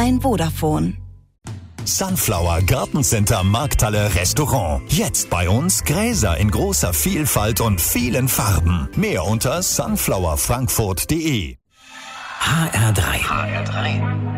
Dein Vodafone. Sunflower Gartencenter Markthalle Restaurant. Jetzt bei uns Gräser in großer Vielfalt und vielen Farben. Mehr unter sunflowerfrankfurt.de. HR3.